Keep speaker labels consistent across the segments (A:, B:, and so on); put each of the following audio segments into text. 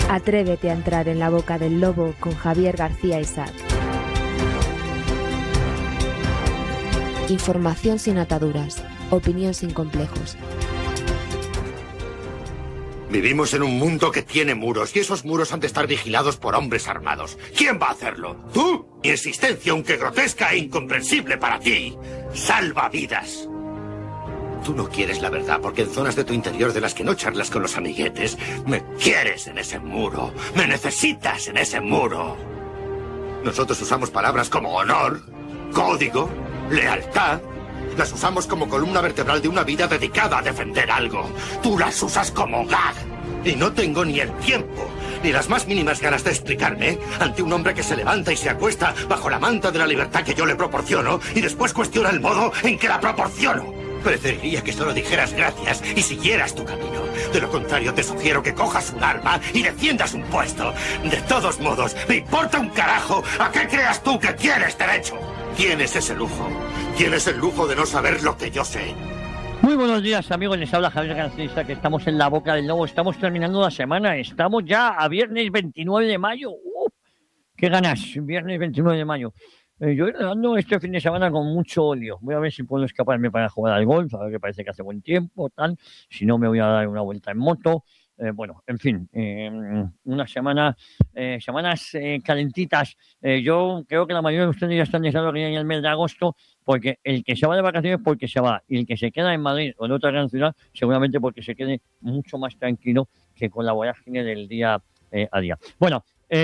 A: Atrévete a entrar en la boca del lobo con Javier García Isaac. Información sin ataduras, opinión sin complejos.
B: Vivimos en un mundo que tiene muros y esos muros han de estar vigilados por hombres armados. ¿Quién va a hacerlo? ¿Tú? Mi existencia, aunque grotesca e incomprensible para ti, salva vidas. Tú no quieres la verdad porque en zonas de tu interior de las que no charlas con los amiguetes, me quieres en ese muro, me necesitas en ese muro. Nosotros usamos palabras como honor, código, lealtad. Las usamos como columna vertebral de una vida dedicada a defender algo. Tú las usas como gag. Y no tengo ni el tiempo, ni las más mínimas ganas de explicarme ante un hombre que se levanta y se acuesta bajo la manta de la libertad que yo le proporciono y después cuestiona el modo en que la proporciono. Preferiría que solo dijeras gracias y siguieras tu camino. De lo contrario, te sugiero que cojas un arma y defiendas un puesto. De todos modos, me importa un carajo a qué creas tú que tienes derecho. Tienes ese lujo. Tienes el lujo de no saber lo que yo sé.
C: Muy buenos días, amigos. Les habla Javier García, que estamos en la boca del lobo. Estamos terminando la semana. Estamos ya a viernes 29 de mayo. ¡Qué ganas! Viernes 29 de mayo. Yo ando este fin de semana con mucho lío. Voy a ver si puedo escaparme para jugar al golf, a ver que parece que hace buen tiempo, tal. Si no, me voy a dar una vuelta en moto. Bueno, en fin, una semana, semanas calentitas. Yo creo que la mayoría de ustedes ya están deseando que llegue el mes de agosto, porque el que se va de vacaciones porque se va, y el que se queda en Madrid o en otra gran ciudad, seguramente porque se quede mucho más tranquilo que con la vorágine del día a día. Bueno,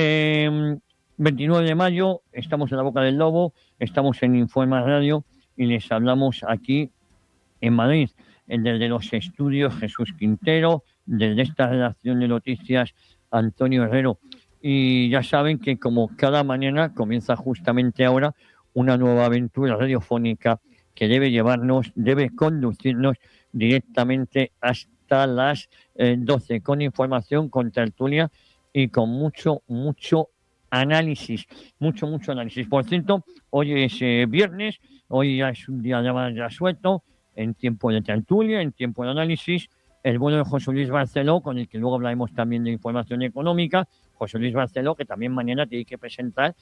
C: 29 de mayo, estamos en la boca del lobo, estamos en Informa Radio y les hablamos aquí en Madrid, desde los estudios Jesús Quintero, desde esta redacción de noticias Antonio Herrero. Y ya saben que como cada mañana comienza justamente ahora una nueva aventura radiofónica que debe conducirnos directamente hasta las 12, con información, con tertulia y con mucho análisis, mucho análisis. Por cierto, hoy es viernes, hoy ya es un día ya suelto, en tiempo de tertulia, en tiempo de análisis, el bueno de José Luis Barceló, con el que luego hablaremos también de información económica. José Luis Barceló, que también mañana tiene que presentar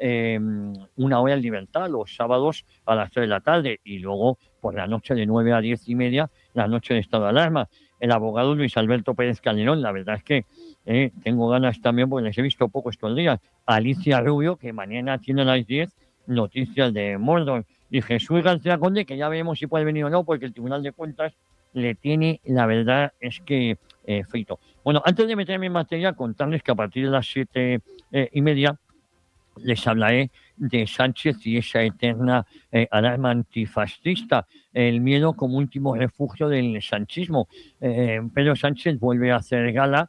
C: una hora en libertad, los sábados a las 3 de la tarde, y luego por la noche de 9 a 10 y media, la noche de estado de alarma. El abogado Luis Alberto Pérez Calderón, la verdad es que tengo ganas también, porque les he visto poco estos días. Alicia Rubio, que mañana tiene a las 10 noticias de Mordor. Y Jesús García Conde, que ya veremos si puede venir o no, porque el Tribunal de Cuentas le tiene, la verdad es que frito. Bueno, antes de meterme en materia, contarles que a partir de las 7 y media les hablaré de Sánchez y esa eterna alarma antifascista, el miedo como último refugio del sanchismo. Pedro Sánchez vuelve a hacer gala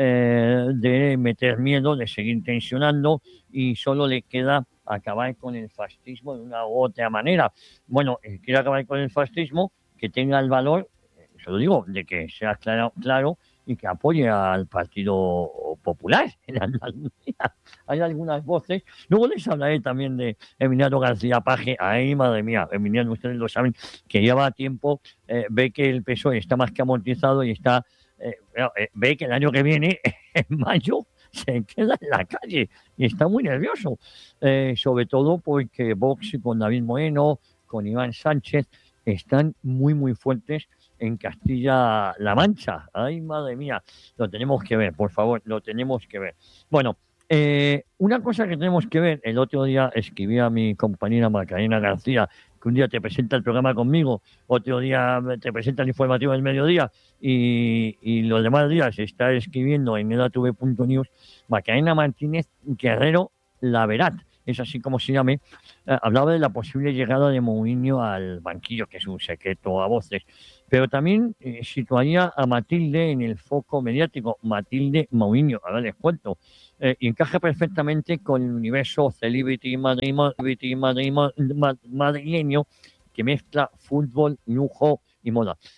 C: de meter miedo, de seguir tensionando, y solo le queda acabar con el fascismo de una u otra manera. Bueno, quiere acabar con el fascismo, que tenga el valor, se lo digo, de que sea claro y que apoye al Partido Popular en Andalucía. Hay algunas voces. Luego les hablaré también de Emiliano García Paje. Ay, madre mía, Emiliano, ustedes lo saben, que lleva tiempo, ve que el PSOE está más que amortizado y está, ve que el año que viene, en mayo, se queda en la calle y está muy nervioso, sobre todo porque Vox con David Moreno, con Iván Sánchez, están muy fuertes en Castilla-La Mancha. Ay, madre mía, lo tenemos que ver, por favor, lo tenemos que ver. Bueno, una cosa que tenemos que ver, el otro día escribí a mi compañera Macarena García, que un día te presenta el programa conmigo, otro día te presenta el informativo del mediodía, y los demás días está escribiendo en edatv.news. Macarena Martínez Guerrero Laverat, es así como se llame, hablaba de la posible llegada de Mourinho al banquillo, que es un secreto a voces, pero también situaría a Matilde en el foco mediático. Matilde Mourinho, ahora les cuento, y encaja perfectamente con el universo celebrity madrileño, que mezcla fútbol, lujo y moda.